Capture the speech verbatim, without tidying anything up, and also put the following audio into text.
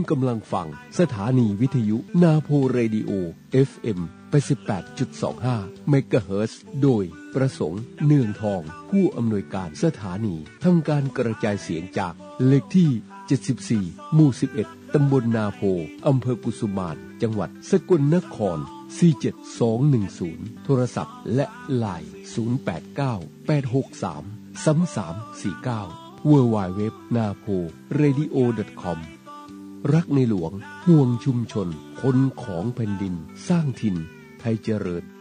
กำลังฟังสถานีวิทยุนาโพเรดิโอ เอฟ เอ็ม แปดสิบแปดจุดสองห้า เมกะเฮิรตซ์ โดยประสงค์เนืองทองผู้อำนวยการสถานีทำการกระจายเสียงจากเลขที่เจ็ดสิบสี่หมู่สิบเอ็ดตำบลนาโพอำเภอกุสุมานจังหวัดสกลนครสี่เจ็ดสองหนึ่งศูนย์โทรศัพท์และไลน์ศูนย์แปดเก้า แปดหกสาม สามสามสี่เก้า ดับเบิลยู ดับเบิลยู ดับเบิลยู ดอท นาโพเรดิโอ ดอท คอม รักในหลวงห่วงชุมชนคนของแผ่นดินสร้างถิ่นไทยเจริญ